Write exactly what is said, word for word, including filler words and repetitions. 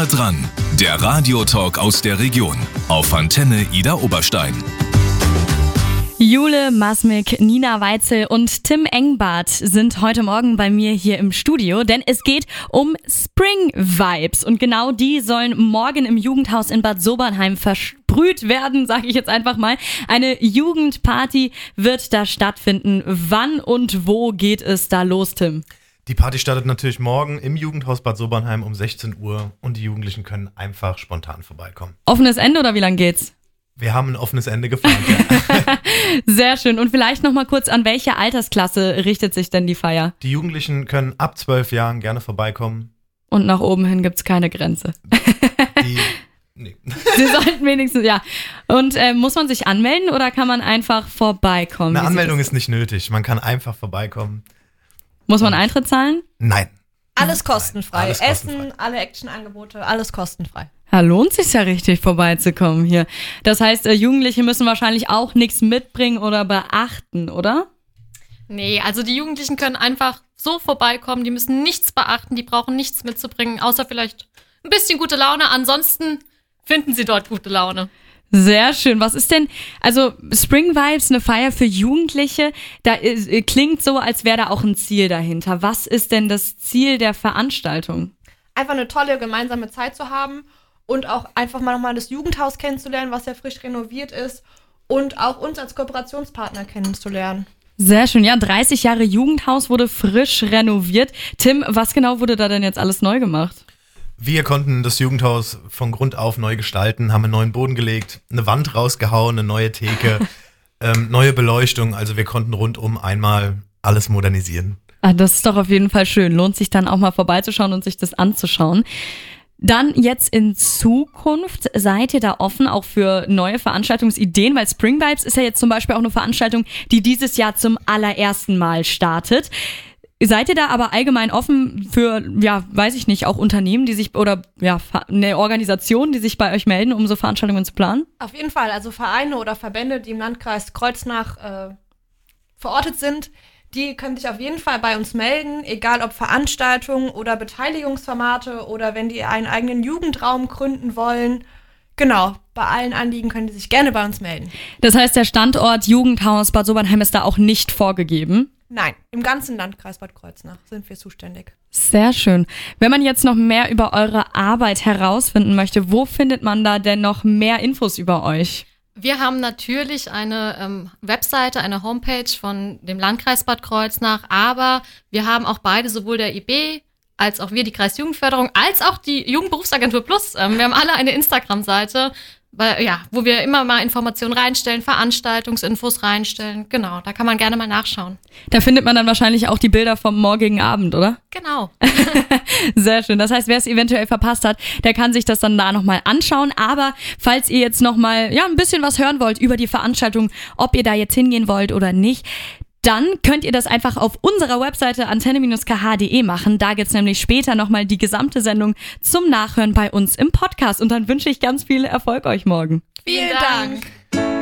Nah dran, der Radiotalk aus der Region auf Antenne Idar Oberstein. Jule Masmik, Nina Weitzel und Tim Engbart sind heute Morgen bei mir hier im Studio, denn es geht um Spring Vibes und genau die sollen morgen im Jugendhaus in Bad Sobernheim versprüht werden, sage ich jetzt einfach mal. Eine Jugendparty wird da stattfinden. Wann und wo geht es da los, Tim? Die Party startet natürlich morgen im Jugendhaus Bad Sobernheim um sechzehn Uhr und die Jugendlichen können einfach spontan vorbeikommen. Offenes Ende oder wie lang geht's? Wir haben ein offenes Ende geplant, ja. Sehr schön. Und vielleicht noch mal kurz, an welche Altersklasse richtet sich denn die Feier? Die Jugendlichen können ab zwölf Jahren gerne vorbeikommen. Und nach oben hin gibt's keine Grenze. Die, nee. Sie sollten wenigstens, ja. Und äh, muss man sich anmelden oder kann man einfach vorbeikommen? Eine Anmeldung ist nicht nötig. Man kann einfach vorbeikommen. Muss man Eintritt zahlen? Nein. Alles kostenfrei. Alles kostenfrei. Essen, alle Actionangebote, alles kostenfrei. Ja, lohnt sich ja richtig vorbeizukommen hier. Das heißt, äh, Jugendliche müssen wahrscheinlich auch nichts mitbringen oder beachten, oder? Nee, also die Jugendlichen können einfach so vorbeikommen, die müssen nichts beachten, die brauchen nichts mitzubringen, außer vielleicht ein bisschen gute Laune. Ansonsten finden sie dort gute Laune. Sehr schön. Was ist denn, also Spring Vibes, eine Feier für Jugendliche, da ist, klingt so, als wäre da auch ein Ziel dahinter. Was ist denn das Ziel der Veranstaltung? Einfach eine tolle gemeinsame Zeit zu haben und auch einfach mal nochmal das Jugendhaus kennenzulernen, was ja frisch renoviert ist und auch uns als Kooperationspartner kennenzulernen. Sehr schön. Ja, dreißig Jahre Jugendhaus wurde frisch renoviert. Tim, was genau wurde da denn jetzt alles neu gemacht? Wir konnten das Jugendhaus von Grund auf neu gestalten, haben einen neuen Boden gelegt, eine Wand rausgehauen, eine neue Theke, ähm, neue Beleuchtung. Also wir konnten rundum einmal alles modernisieren. Ah, das ist doch auf jeden Fall schön. Lohnt sich dann auch mal vorbeizuschauen und sich das anzuschauen. Dann jetzt in Zukunft, seid ihr da offen auch für neue Veranstaltungsideen? Weil Spring Vibes ist ja jetzt zum Beispiel auch eine Veranstaltung, die dieses Jahr zum allerersten Mal startet. Seid ihr da aber allgemein offen für, ja, weiß ich nicht, auch Unternehmen, die sich, oder ja, eine Organisation, die sich bei euch melden, um so Veranstaltungen zu planen? Auf jeden Fall, also Vereine oder Verbände, die im Landkreis Kreuznach äh, verortet sind, die können sich auf jeden Fall bei uns melden, egal ob Veranstaltungen oder Beteiligungsformate oder wenn die einen eigenen Jugendraum gründen wollen. Genau, bei allen Anliegen können die sich gerne bei uns melden. Das heißt, der Standort Jugendhaus Bad Sobernheim ist da auch nicht vorgegeben? Nein, im ganzen Landkreis Bad Kreuznach sind wir zuständig. Sehr schön. Wenn man jetzt noch mehr über eure Arbeit herausfinden möchte, wo findet man da denn noch mehr Infos über euch? Wir haben natürlich eine ähm, Webseite, eine Homepage von dem Landkreis Bad Kreuznach, aber wir haben auch beide, sowohl der I B als auch wir, die Kreisjugendförderung, als auch die Jugendberufsagentur Plus. Ähm, wir haben alle eine Instagram-Seite, weil, ja, wo wir immer mal Informationen reinstellen, Veranstaltungsinfos reinstellen. Genau, da kann man gerne mal nachschauen. Da findet man dann wahrscheinlich auch die Bilder vom morgigen Abend, oder? Genau. Sehr schön. Das heißt, wer es eventuell verpasst hat, der kann sich das dann da nochmal anschauen. Aber falls ihr jetzt nochmal ja, ein bisschen was hören wollt über die Veranstaltung, ob ihr da jetzt hingehen wollt oder nicht, dann könnt ihr das einfach auf unserer Webseite antenne Bindestrich k h punkt d e machen. Da gibt's nämlich später nochmal die gesamte Sendung zum Nachhören bei uns im Podcast. Und dann wünsche ich ganz viel Erfolg euch morgen. Vielen Dank.